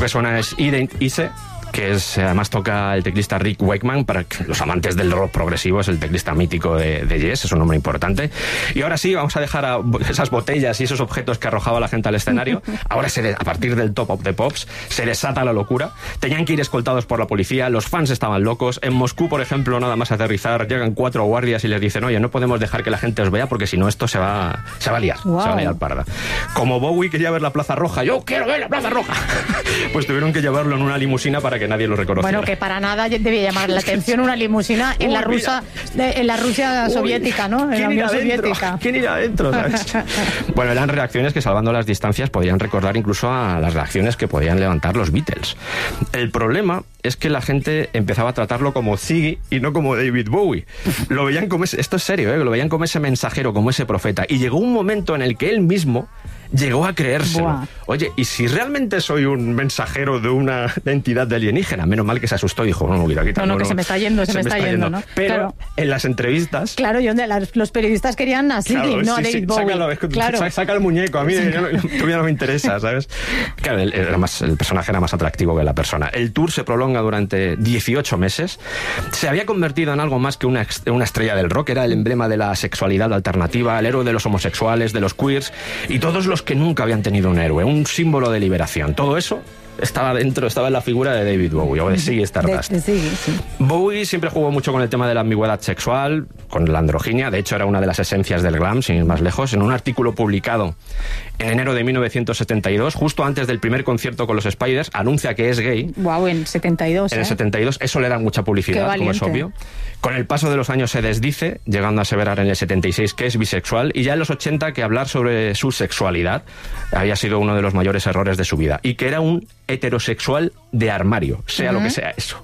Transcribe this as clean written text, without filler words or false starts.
que suena es Ease, que además toca el teclista Rick Wakeman. Para los amantes del rock progresivo, es el teclista mítico de Yes, es un nombre importante. Y ahora sí, vamos a dejar a esas botellas y esos objetos que arrojaba la gente al escenario. Ahora, a partir del Top of the Pops, se desata la locura. Tenían que ir escoltados por la policía, los fans estaban locos. En Moscú, por ejemplo, nada más aterrizar, llegan 4 guardias y les dicen: oye, no podemos dejar que la gente os vea porque si no esto se va a liar, se va a liar parda. Como Bowie quería ver la Plaza Roja, yo quiero ver la Plaza Roja, pues tuvieron que llevarlo en una limusina para que nadie lo reconociera. Bueno, que para nada debía llamar la atención una limusina en la Rusia soviética, ¿no? En la Unión Soviética. ¿Quién irá adentro? ¿Sabes? Bueno, eran reacciones que, salvando las distancias, podían recordar incluso a las reacciones que podían levantar los Beatles. El problema es que la gente empezaba a tratarlo como Ziggy y no como David Bowie. Lo veían como esto es serio, lo veían como ese mensajero, como ese profeta. Y llegó un momento en el que él mismo llegó a creérselo. Buah. Oye, ¿y si realmente soy un mensajero de una entidad de alienígena? Menos mal que se asustó y dijo: no, mira, no, que se me está yendo, ¿no? Pero claro, en las entrevistas... Claro, los periodistas querían a Ziggy, no a David Bowie. Saca el muñeco, a mí tú ya no me interesa, ¿sabes? Claro, el personaje era más atractivo que la persona. El tour se prolonga durante 18 meses. Se había convertido en algo más que una estrella del rock. Era el emblema de la sexualidad alternativa, el héroe de los homosexuales, de los queers y todos los que nunca habían tenido un héroe, un símbolo de liberación. Todo eso estaba en la figura de David Bowie, o de Ziggy Stardust. Sí. Bowie siempre jugó mucho con el tema de la ambigüedad sexual, con la androginia. De hecho, era una de las esencias del glam, sin ir más lejos. En un artículo publicado en enero de 1972, justo antes del primer concierto con los Spiders, anuncia que es gay. Guau, en 72. En el 72, eso le da mucha publicidad, como es obvio. Con el paso de los años se desdice, llegando a aseverar en el 76 que es bisexual, y ya en los 80 que hablar sobre su sexualidad había sido uno de los mayores errores de su vida, y que era un heterosexual de armario, sea lo que sea eso.